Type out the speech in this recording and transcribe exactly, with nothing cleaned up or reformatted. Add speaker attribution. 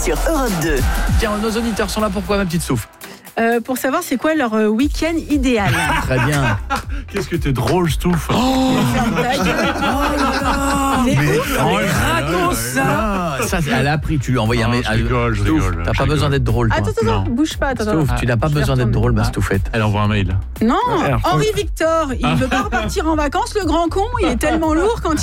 Speaker 1: sur Europe deux.
Speaker 2: Tiens, nos auditeurs sont là pourquoi, ma petite Souf?
Speaker 3: Euh, pour savoir c'est quoi leur euh, week-end idéal.
Speaker 2: Très bien.
Speaker 4: Qu'est-ce que t'es drôle, Stouff.
Speaker 2: Oh,
Speaker 3: Ferme ta gueule. Il est
Speaker 2: mais
Speaker 3: ouf.
Speaker 2: oh, raconte ça. Ça, elle a appris, tu lui as envoyé un
Speaker 4: Non,
Speaker 2: message.
Speaker 4: je rigole, je
Speaker 2: Stouff,
Speaker 4: rigole,
Speaker 2: T'as
Speaker 4: je
Speaker 2: pas
Speaker 4: rigole.
Speaker 2: besoin d'être drôle, toi.
Speaker 3: Attends, attends, attends,
Speaker 4: Non.
Speaker 3: bouge pas. Attends,
Speaker 2: Stouff,
Speaker 3: attends.
Speaker 2: tu n'as pas
Speaker 3: Je vais
Speaker 2: besoin d'être
Speaker 3: retourner.
Speaker 2: drôle, ma Stouffette.
Speaker 4: Elle envoie un mail.
Speaker 3: Non,
Speaker 2: Alors,
Speaker 3: Henri Victor, il veut pas repartir en vacances, le grand con. Il est tellement lourd quand